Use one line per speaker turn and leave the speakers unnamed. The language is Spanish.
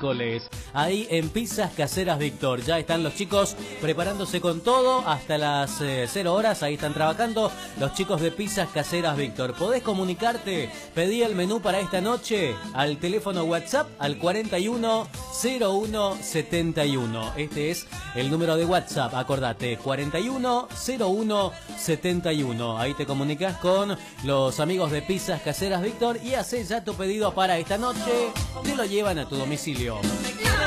miércoles, ahí en Pizzas Caseras Víctor. Ya están los chicos preparándose con todo hasta las 0 horas. Ahí están trabajando los chicos de Pizzas Caseras Víctor. Podés comunicarte, pedí el menú para esta noche al teléfono WhatsApp al 410171. Este es el número de WhatsApp, acordate, 410171. Ahí te comunicas con los amigos de Pizzas Caseras Víctor y haces ya tu pedido para esta noche. Te lo llevan a tu domicilio.